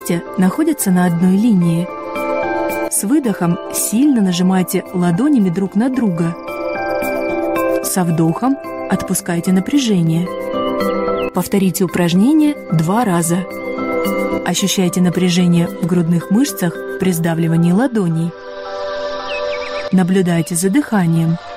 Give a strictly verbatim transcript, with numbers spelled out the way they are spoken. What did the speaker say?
находятся на одной линии. С выдохом сильно нажимайте ладонями друг на друга. Со вдохом отпускайте напряжение. Повторите упражнение два раза. Ощущайте напряжение в грудных мышцах при сдавливании ладоней. Наблюдайте за дыханием.